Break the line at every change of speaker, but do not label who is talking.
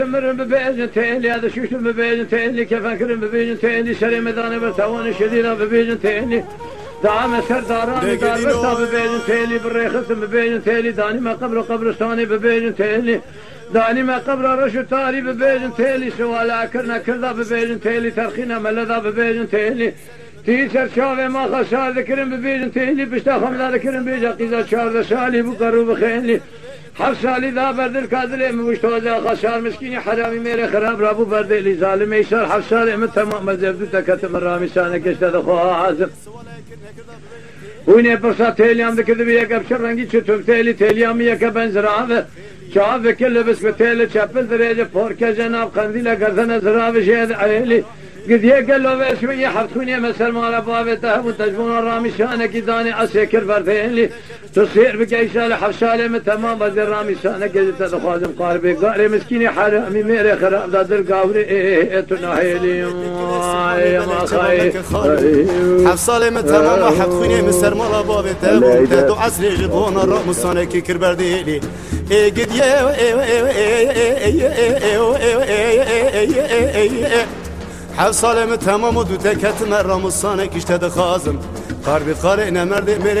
مرن ببيجن تيلي هذا شوش ببيجن تيلي كيف أكرم ببيجن تيلي شري مداني برتوان شديدة ببيجن تيلي دعم سرداران دار برتا ببيجن تيلي بالريخت ببيجن تيلي داني ما قبر قبرستاني ببيجن تيلي داني ما قبر رشو تاري ببيجن تيلي سوالا كرنا كردا ببيجن تيلي ترخينا ملذا ببيجن تيلي تيسر شافي ما خسار ذكرن ببيجن تيلي بشتا خمدا ذكرن بيجا قيزا شار شالي بقرو بخيلي حفصالي ذا برد الكادر مشتوزا خسار مسكيني حرامي ميري خراب رابو برد اللي ظالم يسار حفصالي من تمام مزبدو تكتم الرامي سانك اشتد خوها عازم ويني برصا تيليام ذكر بيك ابشر رنگي چتوب تيليام يك بنزراوه شاف كل بس بتيل چپل درجه فورك جناب قنديل گردن زراوه شهد عيلي قد يقل له شويه حفتوني مسل مال بابته وتجبون الرامي شانك داني اسكر بردين تصير بكيشال حفصاله من تمام بدر رامي شانك قد تخازم قاربي قاري مسكيني حرامي ميري خراب دادر قاوري تناهيلي يا ما خاي
حفصاله من تمام حفتوني مسل مال بابته وتدو عسل جبون الرامي شانك كر بردين قد حفصاله من تمام ودو تكت مرام الصانك اشتد خازم قاربي قارئنا مرد